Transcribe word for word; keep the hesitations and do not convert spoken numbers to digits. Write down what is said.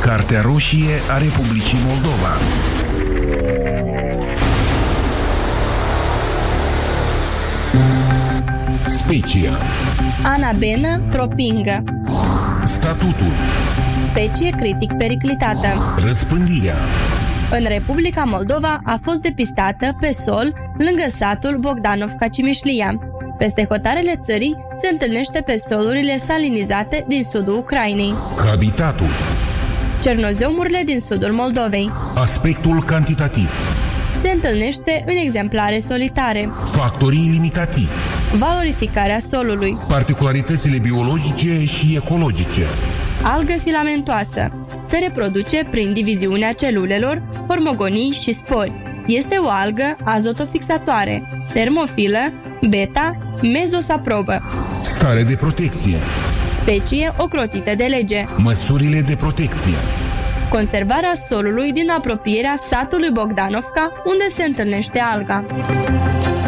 Cartea roșie a Republicii Moldova. Specie. Anabenă propingă. Statutul. Specie critic periclitată. Răspândirea. În Republica Moldova a fost depistată pe sol lângă satul Bogdanovka-Cimișlia. Peste hotarele țării se întâlnește pe solurile salinizate din sudul Ucrainei. Habitatul. Cernoziomurile din sudul Moldovei. Aspectul cantitativ. Se întâlnește în exemplare solitare. Factorii limitativi. Valorificarea solului. Particularitățile biologice și ecologice. Algă filamentoasă. Se reproduce prin diviziunea celulelor, hormogonii și spori. Este o algă azotofixatoare, termofilă, beta, mezosaprobă. Stare de protecție. Specie ocrotită de lege. Măsurile de protecție. Conservarea solului din apropierea satului Bogdanovka, unde se întâlnește alga.